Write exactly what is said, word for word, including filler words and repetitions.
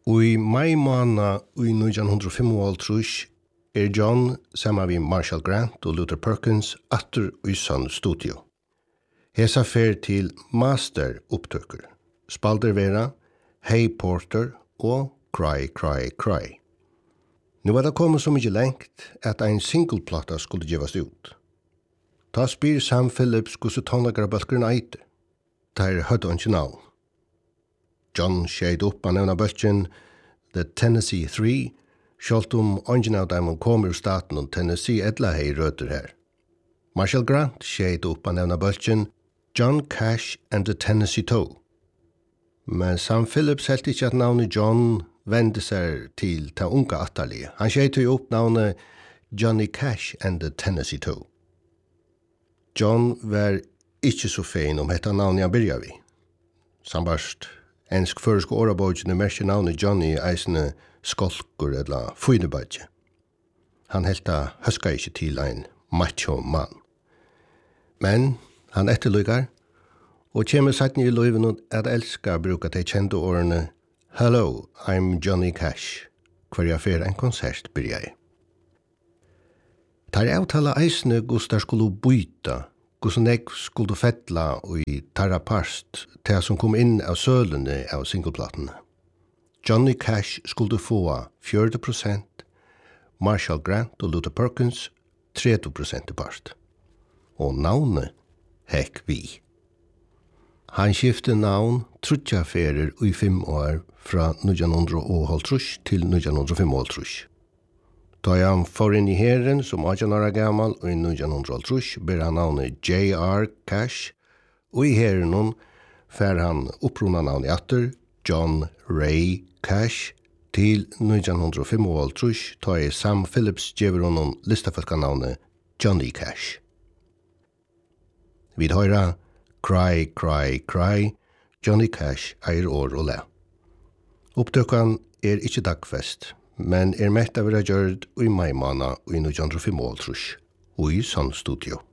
I mai måned i nitton femoghalvtrýss er John sammen med Marshall Grant og Luther Perkins atter i sånn studio. Hesa fer til master opptøkker, spalder vera, Hey Porter og Cry, Cry, Cry. Nu var det kommet så mye lengt at en singleplata skulle givas ut. Ta spyr Sam Phillips hvordan tonlagerabølkeren eiter. Der høyde han ikke navn. John skjeid opp av nevna bølgen The Tennessee Three, sjalt om ungen av dem kommer ur staten og Tennessee edla hei røter her. Marshall Grant skjeid opp av nevna bølgen John Cash and the Tennessee Two. Men Sam Phillips helt ikke at navnet John vende seg til ta unga atterlige. Han skjeid jo opp navnet Johnny Cash and the Tennessee Two. John var ikke så fein om hetta navnet han byrja vi. Sambarst ensk føreske årabogene merker navnet Johnny eisene skolkur eller fynebadje. Han helta høska ikke til ein macho mann. Men han etterlygar, og kjemur sattni i løyven at elska bruka de kjente årene Hello, I'm Johnny Cash, hver jeg fer en konsert byrja i. Tar avtala eisene gustar skulle byta, hvordan jeg skulle fettla i tarra parst til som kom inn av sølene av singleplatene. Johnny Cash skulle få fjorti prosent, Marshall Grant og Luther Perkins tretti prosent part. Og navnet hekk vi. Han skiftet navn trutja ferer i fem år fra nitton halvtrýss til nitton femoghalvtrýss. Da han får inn i herren som atten år gammal og i nitton halvtrýss ber han navnet J R Cash, og i herren fer han opprona navnet atter John Ray Cash til nitton femoghalvtrýss da er Sam Phillips gjever honom listafølka navnet Johnny Cash. Vid høyra Cry, Cry, Cry, Johnny Cash eier år og le. Opptøkken er ikke dagfest, men er mett av å gjøre i mai måned i nitton femoghalvtrýss, og i sånn studio.